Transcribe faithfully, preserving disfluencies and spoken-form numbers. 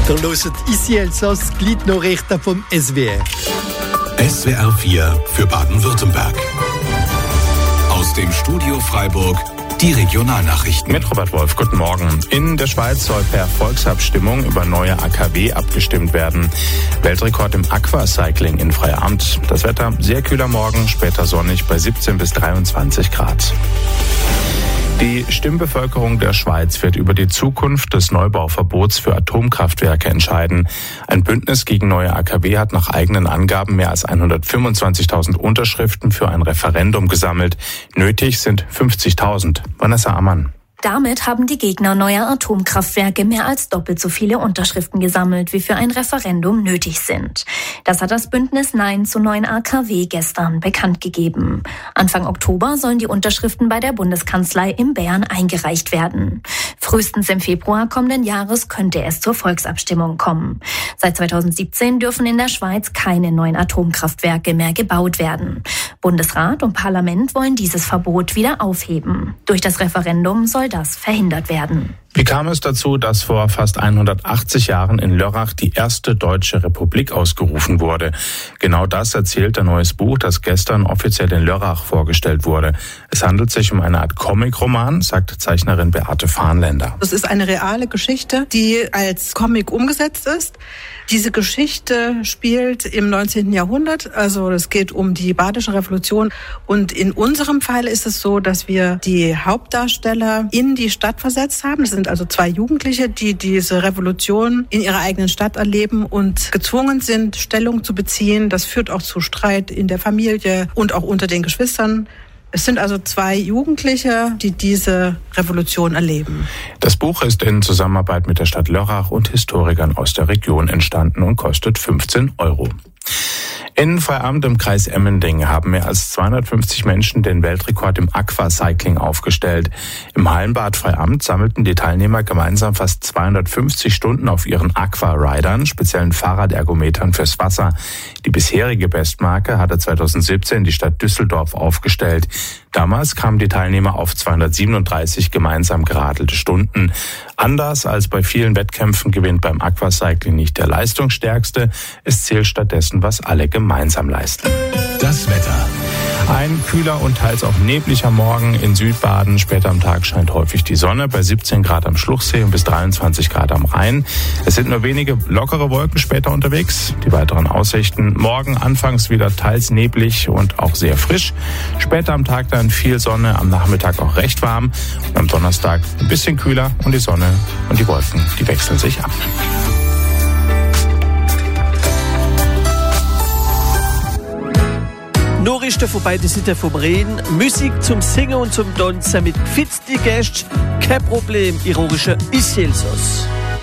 Ihr hört «Ici Elsass», die Gliednachrichten vom S W R. S W R vier für Baden-Württemberg. Aus dem Studio Freiburg die Regionalnachrichten. Mit Robert Wolf, guten Morgen. In der Schweiz soll per Volksabstimmung über neue A K W abgestimmt werden. Weltrekord im Aquacycling in Freiamt. Das Wetter sehr kühler Morgen, später sonnig bei siebzehn bis dreiundzwanzig Grad. Die Stimmbevölkerung der Schweiz wird über die Zukunft des Neubauverbots für Atomkraftwerke entscheiden. Ein Bündnis gegen neue A K W hat nach eigenen Angaben mehr als hundertfünfundzwanzigtausend Unterschriften für ein Referendum gesammelt. Nötig sind fünfzigtausend. Vanessa Ammann. Damit haben die Gegner neuer Atomkraftwerke mehr als doppelt so viele Unterschriften gesammelt, wie für ein Referendum nötig sind. Das hat das Bündnis Nein zu neuen A K W gestern bekannt gegeben. Anfang Oktober sollen die Unterschriften bei der Bundeskanzlei in Bern eingereicht werden. Frühestens im Februar kommenden Jahres könnte es zur Volksabstimmung kommen. Seit zweitausendsiebzehn dürfen in der Schweiz keine neuen Atomkraftwerke mehr gebaut werden. Bundesrat und Parlament wollen dieses Verbot wieder aufheben. Durch das Referendum soll das verhindert werden. Wie kam es dazu, dass vor fast hundertachtzig Jahren in Lörrach die erste deutsche Republik ausgerufen wurde? Genau das erzählt ein neues Buch, das gestern offiziell in Lörrach vorgestellt wurde. Es handelt sich um eine Art Comic-Roman, sagt Zeichnerin Beate Farnländer. Es ist eine reale Geschichte, die als Comic umgesetzt ist. Diese Geschichte spielt im neunzehnten Jahrhundert, also es geht um die Badische Revolution. Und in unserem Fall ist es so, dass wir die Hauptdarsteller in die Stadt versetzt haben. Das sind also zwei Jugendliche, die diese Revolution in ihrer eigenen Stadt erleben und gezwungen sind, Stellung zu beziehen. Das führt auch zu Streit in der Familie und auch unter den Geschwistern. Es sind also zwei Jugendliche, die diese Revolution erleben. Das Buch ist in Zusammenarbeit mit der Stadt Lörrach und Historikern aus der Region entstanden und kostet fünfzehn Euro. In Freiamt im Kreis Emmendingen haben mehr als zweihundertfünfzig Menschen den Weltrekord im Aquacycling aufgestellt. Im Hallenbad Freiamt sammelten die Teilnehmer gemeinsam fast zweihundertfünfzig Stunden auf ihren Aquaridern, speziellen Fahrradergometern fürs Wasser. Die bisherige Bestmarke hatte zweitausendsiebzehn die Stadt Düsseldorf aufgestellt. Damals kamen die Teilnehmer auf zweihundertsiebenunddreißig gemeinsam geradelte Stunden. Anders als bei vielen Wettkämpfen gewinnt beim Aquacycling nicht der Leistungsstärkste. Es zählt stattdessen, was alle gemeinsam leisten. Das Wetter. Ein kühler und teils auch nebliger Morgen in Südbaden. Später am Tag scheint häufig die Sonne bei siebzehn Grad am Schluchsee und bis dreiundzwanzig Grad am Rhein. Es sind nur wenige lockere Wolken später unterwegs. Die weiteren Aussichten: morgen anfangs wieder teils neblig und auch sehr frisch. Später am Tag dann viel Sonne, am Nachmittag auch recht warm. Und am Donnerstag ein bisschen kühler und die Sonne und die Wolken, die wechseln sich ab. Nachrichten von beiden Seiten vom Rhein, Musik zum Singen und zum Tanzen mit gefitzten Gästen, kein Problem, ironische «Ici Elsass».